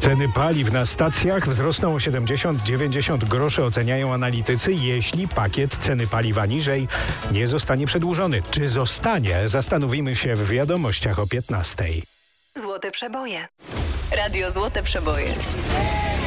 Ceny paliw na stacjach wzrosną o 70-90 groszy, oceniają analitycy, jeśli pakiet ceny paliwa niżej nie zostanie przedłużony. Czy zostanie? Zastanowimy się w wiadomościach o 15:00. Złote przeboje. Radio Złote Przeboje.